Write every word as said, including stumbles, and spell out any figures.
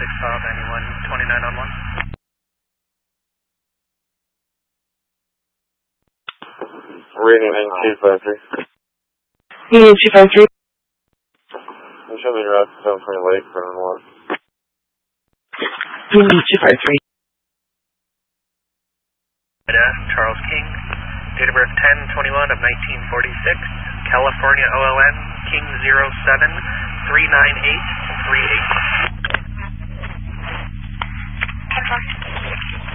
six five ninety-one twenty-nine on one. Reading two five three. Union two five three. You show me your route to seven twenty Lake for an one. Union two five three. Charles King, date of birth ten twenty-one of nineteen forty-six, California O L N, King zero seven three nine eight three eight.